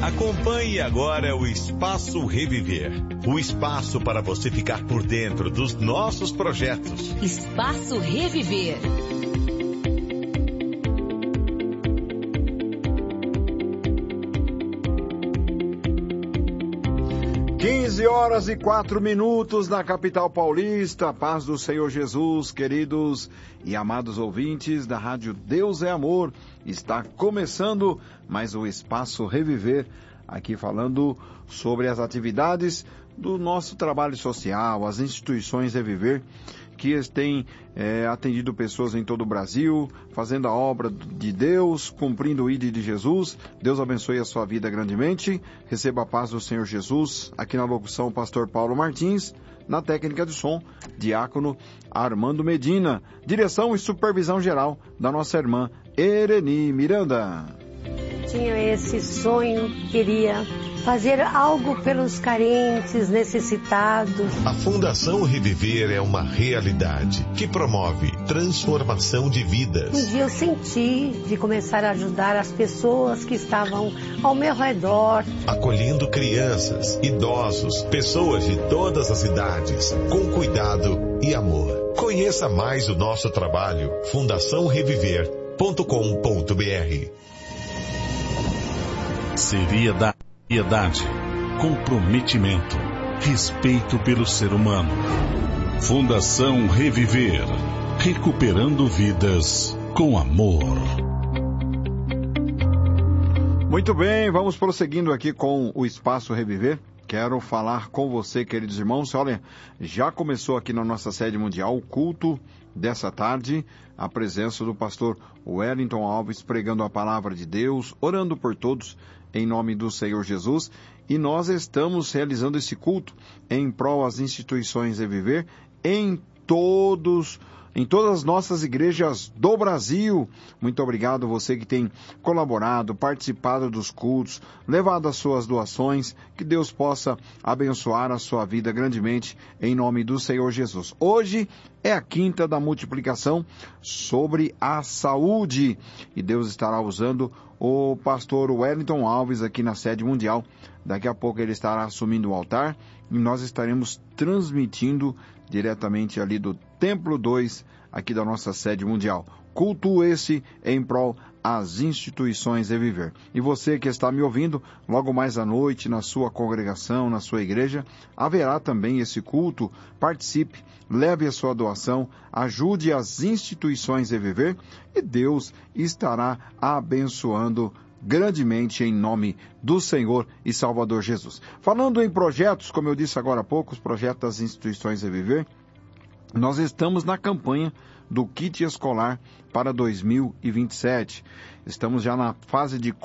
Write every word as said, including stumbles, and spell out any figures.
Acompanhe agora o Espaço Reviver. O espaço para você ficar por dentro dos nossos projetos. Espaço Reviver. quinze horas e quatro minutos na capital paulista. Paz do Senhor Jesus, queridos e amados ouvintes da Rádio Deus é Amor. Está começando mais o Espaço Reviver, aqui falando sobre as atividades do nosso trabalho social, as instituições Reviver, que têm é, atendido pessoas em todo o Brasil, fazendo a obra de Deus, cumprindo o I D de Jesus. Deus abençoe a sua vida grandemente. Receba a paz do Senhor Jesus. Aqui na locução, o pastor Paulo Martins. Na técnica de som, diácono Armando Medina. Direção e supervisão geral da nossa irmã Ereni Miranda. Tinha esse sonho, queria fazer algo pelos carentes, necessitados. A Fundação Reviver é uma realidade que promove transformação de vidas. Um dia eu senti de começar a ajudar as pessoas que estavam ao meu redor. Acolhendo crianças, idosos, pessoas de todas as idades, com cuidado e amor. Conheça mais o nosso trabalho, fundação reviver ponto com ponto b r. Seriedade, comprometimento, respeito pelo ser humano. Fundação Reviver, recuperando vidas com amor. Muito bem, vamos prosseguindo aqui com o Espaço Reviver. Quero falar com você, queridos irmãos. Olha, já começou aqui na nossa sede mundial o culto dessa tarde, a presença do pastor Wellington Alves pregando a palavra de Deus, orando por todos em nome do Senhor Jesus. E nós estamos realizando esse culto em prol às instituições Reviver em todos em todas as nossas igrejas do Brasil. Muito obrigado você que tem colaborado, participado dos cultos, levado as suas doações. Que Deus possa abençoar a sua vida grandemente em nome do Senhor Jesus. Hoje é a quinta da multiplicação sobre a saúde e Deus estará usando o pastor Wellington Alves aqui na sede mundial. Daqui a pouco ele estará assumindo o altar e nós estaremos transmitindo diretamente ali do Templo dois, aqui da nossa sede mundial. Culto esse em prol às instituições Reviver. E você que está me ouvindo, logo mais à noite, na sua congregação, na sua igreja, haverá também esse culto. Participe, leve a sua doação, ajude as instituições Reviver e Deus estará abençoando grandemente em nome do Senhor e Salvador Jesus. Falando em projetos, como eu disse agora há pouco, os projetos das instituições Reviver, nós estamos na campanha do kit escolar para dois mil e vinte e sete. Estamos já na fase de